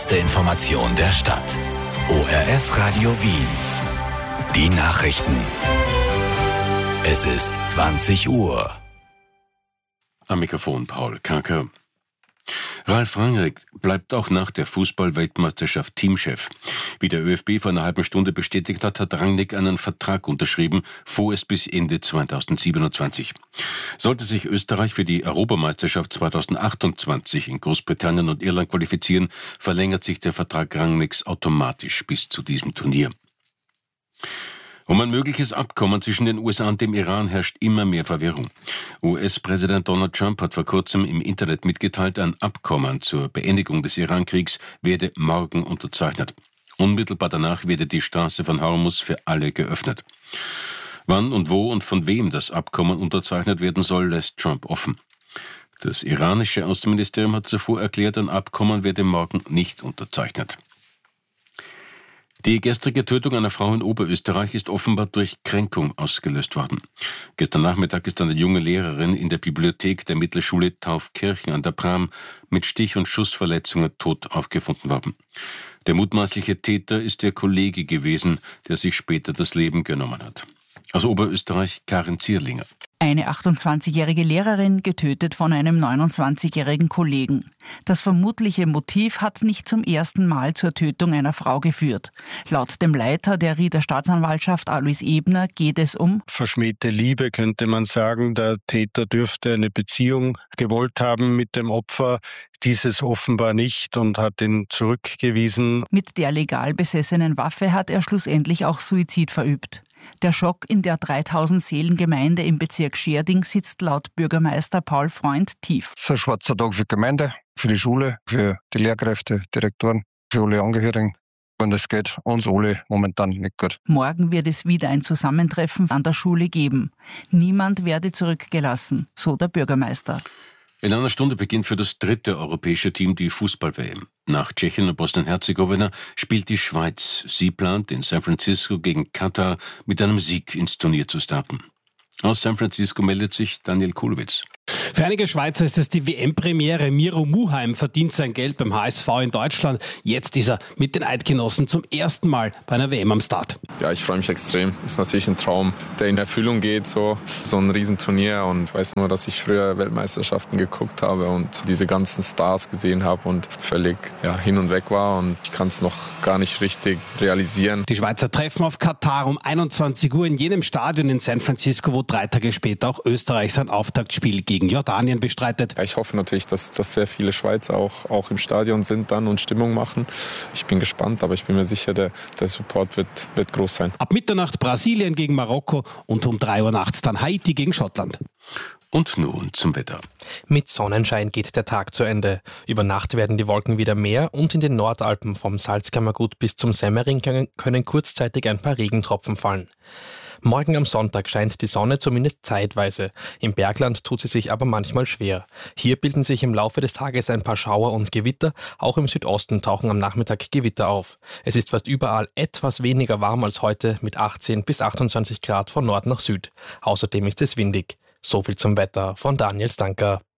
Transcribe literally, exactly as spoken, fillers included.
Die Information der Stadt. O R F Radio Wien. Die Nachrichten. Es ist zwanzig Uhr. Am Mikrofon Paul Kacker. Ralf Rangnick bleibt auch nach der Fußball-Weltmeisterschaft Teamchef. Wie der Ö F B vor einer halben Stunde bestätigt hat, hat Rangnick einen Vertrag unterschrieben, vorerst bis Ende zweitausendsiebenundzwanzig. Sollte sich Österreich für die Europameisterschaft zweitausendachtundzwanzig in Großbritannien und Irland qualifizieren, verlängert sich der Vertrag Rangnicks automatisch bis zu diesem Turnier. Um ein mögliches Abkommen zwischen den U S A und dem Iran herrscht immer mehr Verwirrung. U S-Präsident Donald Trump hat vor kurzem im Internet mitgeteilt, ein Abkommen zur Beendigung des Iran-Kriegs werde morgen unterzeichnet. Unmittelbar danach werde die Straße von Hormuz für alle geöffnet. Wann und wo und von wem das Abkommen unterzeichnet werden soll, lässt Trump offen. Das iranische Außenministerium hat zuvor erklärt, ein Abkommen werde morgen nicht unterzeichnet. Die gestrige Tötung einer Frau in Oberösterreich ist offenbar durch Kränkung ausgelöst worden. Gestern Nachmittag ist eine junge Lehrerin in der Bibliothek der Mittelschule Taufkirchen an der Pram mit Stich- und Schussverletzungen tot aufgefunden worden. Der mutmaßliche Täter ist der Kollege gewesen, der sich später das Leben genommen hat. Aus Oberösterreich Karin Zierlinger. Eine achtundzwanzigjährige Lehrerin getötet von einem neunundzwanzigjährigen Kollegen. Das vermutliche Motiv hat nicht zum ersten Mal zur Tötung einer Frau geführt. Laut dem Leiter der Rieder Staatsanwaltschaft Alois Ebner geht es um verschmähte Liebe, könnte man sagen. Der Täter dürfte eine Beziehung gewollt haben mit dem Opfer. Dieses offenbar nicht und hat ihn zurückgewiesen. Mit der legal besessenen Waffe hat er schlussendlich auch Suizid verübt. Der Schock in der dreitausend-Seelen-Gemeinde im Bezirk Schärding sitzt laut Bürgermeister Paul Freund tief. Es ist ein schwarzer Tag für die Gemeinde, für die Schule, für die Lehrkräfte, Direktoren, für alle Angehörigen. Und es geht uns alle momentan nicht gut. Morgen wird es wieder ein Zusammentreffen an der Schule geben. Niemand werde zurückgelassen, so der Bürgermeister. In einer Stunde beginnt für das dritte europäische Team die Fußball-W M. Nach Tschechien und Bosnien-Herzegowina spielt die Schweiz. Sie plant, in San Francisco gegen Katar mit einem Sieg ins Turnier zu starten. Aus San Francisco meldet sich Daniel Kulowitz. Für einige Schweizer ist es die W M-Premiere. Miro Muheim verdient sein Geld beim H S V in Deutschland. Jetzt ist er mit den Eidgenossen zum ersten Mal bei einer W M am Start. Ja, ich freue mich extrem. Ist natürlich ein Traum, der in Erfüllung geht. So, so ein Riesenturnier. Und ich weiß nur, dass ich früher Weltmeisterschaften geguckt habe und diese ganzen Stars gesehen habe und völlig ja, hin und weg war. Und ich kann es noch gar nicht richtig realisieren. Die Schweizer treffen auf Katar um einundzwanzig Uhr in jenem Stadion in San Francisco, wo drei Tage später auch Österreich sein Auftaktspiel gegen Jordanien bestreitet. Ja, ich hoffe natürlich, dass, dass sehr viele Schweizer auch, auch im Stadion sind dann und Stimmung machen. Ich bin gespannt, aber ich bin mir sicher, der, der Support wird, wird groß sein. Ab Mitternacht Brasilien gegen Marokko und um drei Uhr nachts dann Haiti gegen Schottland. Und nun zum Wetter. Mit Sonnenschein geht der Tag zu Ende. Über Nacht werden die Wolken wieder mehr und in den Nordalpen vom Salzkammergut bis zum Semmering können kurzzeitig ein paar Regentropfen fallen. Morgen am Sonntag scheint die Sonne zumindest zeitweise. Im Bergland tut sie sich aber manchmal schwer. Hier bilden sich im Laufe des Tages ein paar Schauer und Gewitter. Auch im Südosten tauchen am Nachmittag Gewitter auf. Es ist fast überall etwas weniger warm als heute mit achtzehn bis achtundzwanzig Grad von Nord nach Süd. Außerdem ist es windig. So viel zum Wetter von Daniel Stanker.